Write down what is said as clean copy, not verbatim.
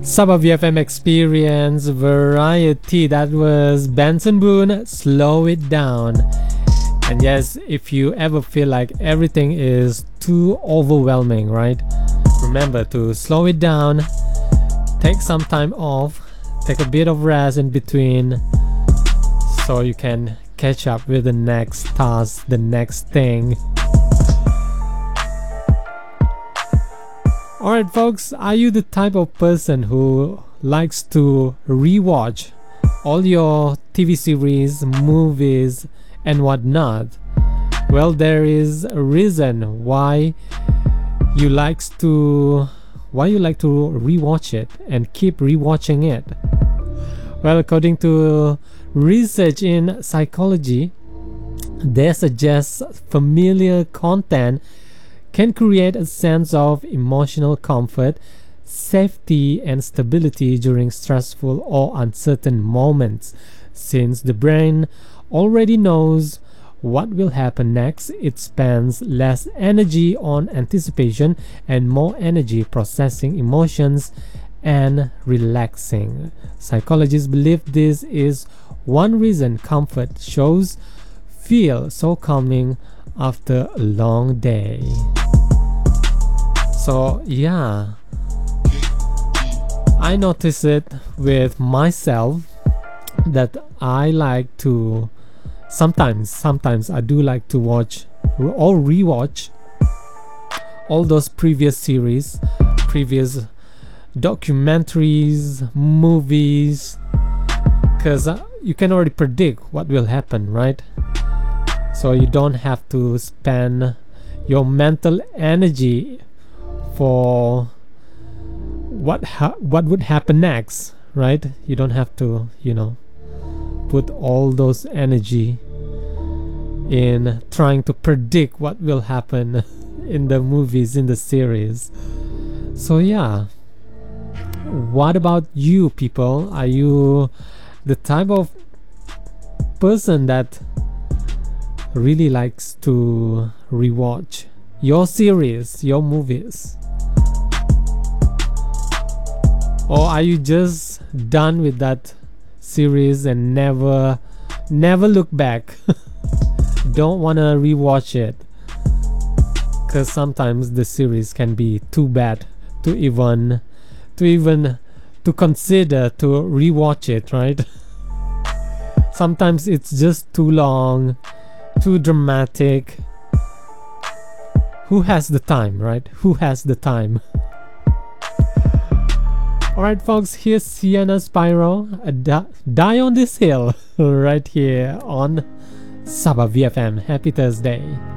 Sabah VFM Experience Variety. That was Benson Boone, Slow It Down. And yes, if you ever feel like everything is too overwhelming, right? Remember to slow it down, take some time off, take a bit of rest in between, so you can catch up with the next task, the next thing. Alright folks, are you the type of person who likes to rewatch all your TV series, movies and whatnot? Well, there is a reason why you like to rewatch it and keep rewatching it. Well, according to research in psychology, they suggest familiar content can create a sense of emotional comfort, safety and stability during stressful or uncertain moments. Since the brain already knows what will happen next, it spends less energy on anticipation and more energy processing emotions and relaxing. Psychologists believe this is one reason comfort shows feel so calming after a long day. So yeah, I notice it with myself that I like to sometimes I do like to watch or rewatch all those previous series, previous documentaries, movies, because you can already predict what will happen, right? So you don't have to spend your mental energy for what would happen next, right? You don't have to, put all those energy in trying to predict what will happen in the movies, in the series. So yeah, what about you people? Are you the type of person that really likes to rewatch your series, your movies? Or are you just done with that series and never look back? Don't want to rewatch it, because sometimes the series can be too bad to even to consider to rewatch it, right? Sometimes it's just too long, too dramatic. Who has the time, right? Who has the time? Alright folks, here's Sienna Spyro, Die on This Hill, right here on Sabah VFM. Happy Thursday.